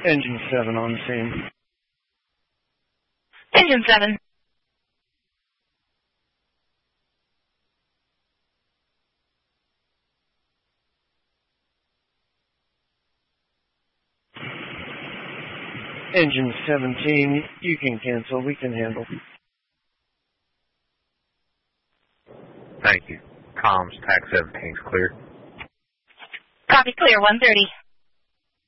Engine 7 on scene. Engine 7. Engine 17, you can cancel. We can handle. Thank you. Comms, TAC 17's clear. Copy, clear, 130.